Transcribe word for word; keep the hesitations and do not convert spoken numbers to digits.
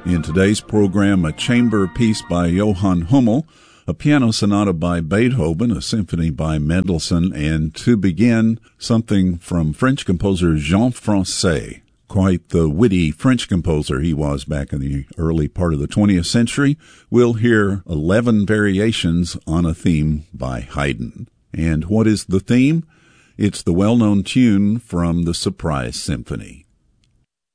In today's program, a chamber piece by Johann Hummel, a piano sonata by Beethoven, a symphony by Mendelssohn, and to begin, something from French composer Jean Francais. Quite the witty French composer he was back in the early part of the twentieth century. We'll hear eleven variations on a theme by Haydn. And what is the theme? It's the well-known tune from the Surprise Symphony.